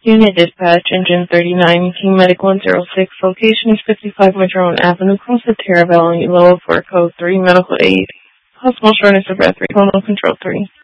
Unit Dispatch, Engine 39, Team Medic 106, location is 55 Madrone Avenue, Costa Terra Valley, Lowell for Code 3, Medical Aid. Possible shortness of breath, 3, Control 3.